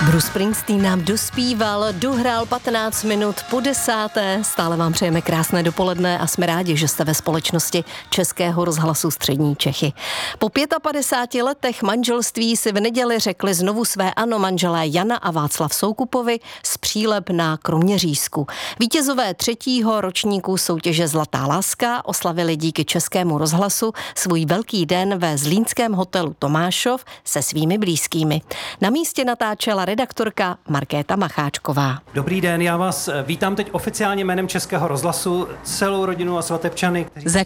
Bruce Springsteen nám dospíval, dohrál 15 minut po 10. Stále vám přejeme krásné dopoledne a jsme rádi, že jste ve společnosti Českého rozhlasu Střední Čechy. Po 55 letech manželství si v neděli řekli znovu své ano manželé Jana a Václav Soukupovi z Příleb na Kroměřížsku. Vítězové 3. ročníku soutěže Zlatá láska oslavili díky Českému rozhlasu svůj velký den ve zlínském hotelu Tomášov se svými blízkými. Na místě natáčela redaktorka Markéta Macháčková. Dobrý den, já vás vítám teď oficiálně jménem Českého rozhlasu, celou rodinu a svatebčany. Za